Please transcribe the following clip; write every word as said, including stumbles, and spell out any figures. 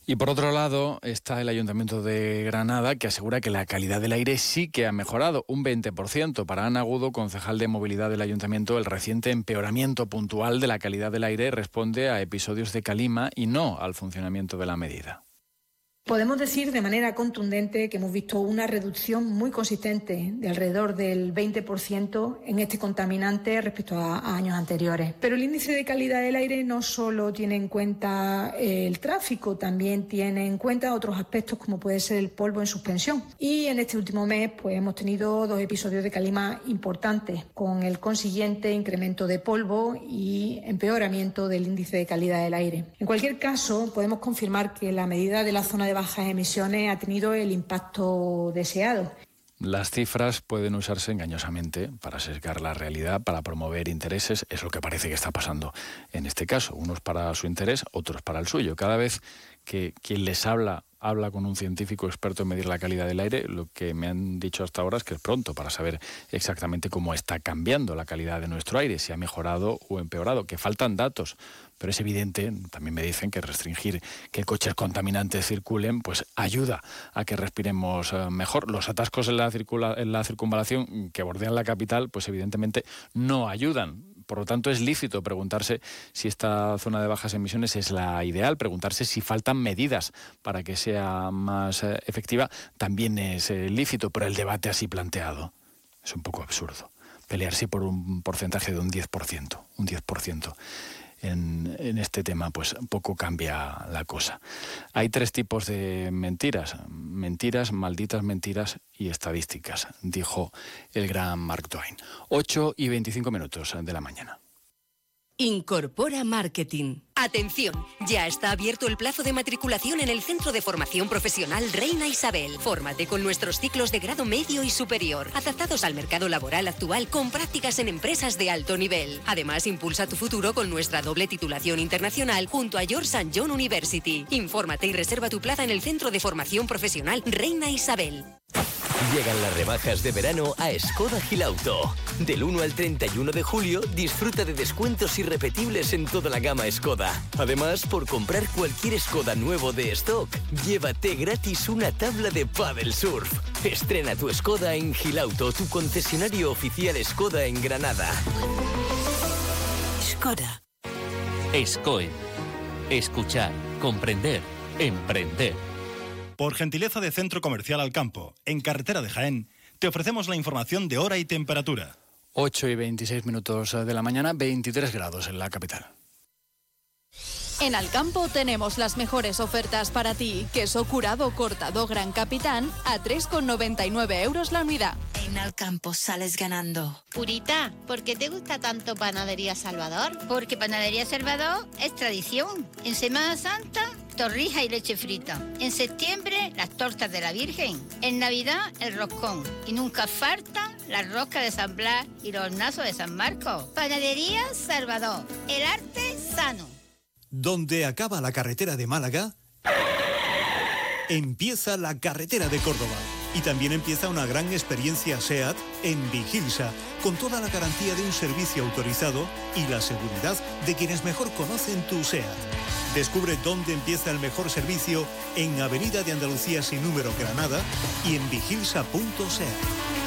Y por otro lado está el Ayuntamiento de Granada, que asegura que la calidad del aire sí que ha mejorado un veinte por ciento. Para Ana Agudo, concejal de movilidad del Ayuntamiento, el reciente empeoramiento puntual de la calidad del aire responde a episodios de calima y no al funcionamiento de la medida. Podemos decir de manera contundente que hemos visto una reducción muy consistente de alrededor del veinte por ciento en este contaminante respecto a, a años anteriores. Pero el índice de calidad del aire no solo tiene en cuenta el tráfico, también tiene en cuenta otros aspectos como puede ser el polvo en suspensión. Y en este último mes pues hemos tenido dos episodios de calima importantes, con el consiguiente incremento de polvo y empeoramiento del índice de calidad del aire. En cualquier caso, podemos confirmar que la medida de la zona de bajas emisiones ha tenido el impacto deseado. Las cifras pueden usarse engañosamente para sesgar la realidad, para promover intereses. Es lo que parece que está pasando en este caso. Unos para su interés, otros para el suyo. Cada vez que quien les habla habla con un científico experto en medir la calidad del aire, lo que me han dicho hasta ahora es que es pronto para saber exactamente cómo está cambiando la calidad de nuestro aire, si ha mejorado o empeorado, que faltan datos. Pero es evidente, también me dicen, que restringir que coches contaminantes circulen pues ayuda a que respiremos mejor. Los atascos en la, circula, en la circunvalación que bordean la capital, pues evidentemente no ayudan. Por lo tanto, es lícito preguntarse si esta zona de bajas emisiones es la ideal, preguntarse si faltan medidas para que sea más eh, efectiva. También es eh, lícito, pero el debate así planteado es un poco absurdo. Pelearse por un porcentaje de un diez por ciento, un diez por ciento. En, en este tema, pues poco cambia la cosa. Hay tres tipos de mentiras. Mentiras, malditas mentiras y estadísticas, dijo el gran Mark Twain. ocho y veinticinco minutos de la mañana. Incorpora Marketing. Atención, ya está abierto el plazo de matriculación en el Centro de Formación Profesional Reina Isabel. Fórmate con nuestros ciclos de grado medio y superior, adaptados al mercado laboral actual con prácticas en empresas de alto nivel. Además, impulsa tu futuro con nuestra doble titulación internacional junto a George Saint John University. Infórmate y reserva tu plaza en el Centro de Formación Profesional Reina Isabel. Llegan las rebajas de verano a Skoda Gilauto. Del uno al treinta y uno de julio disfruta de descuentos irrepetibles en toda la gama Skoda. Además, por comprar cualquier Skoda nuevo de stock, llévate gratis una tabla de paddle surf. Estrena tu Skoda en Gilauto, tu concesionario oficial Skoda en Granada. Skoda. SCOE. Escuchar, comprender, emprender. Por gentileza de Centro Comercial Alcampo, en carretera de Jaén, te ofrecemos la información de hora y temperatura. ocho y veintiséis minutos de la mañana, veintitrés grados en la capital. En Alcampo tenemos las mejores ofertas para ti. Queso curado cortado Gran Capitán a tres con noventa y nueve euros la unidad. En Alcampo sales ganando. Purita, ¿por qué te gusta tanto Panadería Salvador? Porque Panadería Salvador es tradición. En Semana Santa, torrija y leche frita. En septiembre, las tortas de la Virgen. En Navidad, el roscón. Y nunca falta la rosca de San Blas y los hornazos de San Marcos. Panadería Salvador, el arte sano. Donde acaba la carretera de Málaga, empieza la carretera de Córdoba. Y también empieza una gran experiencia SEAT en Vigilsa, con toda la garantía de un servicio autorizado y la seguridad de quienes mejor conocen tu SEAT. Descubre dónde empieza el mejor servicio en Avenida de Andalucía sin número Granada y en vigilsa punto seat.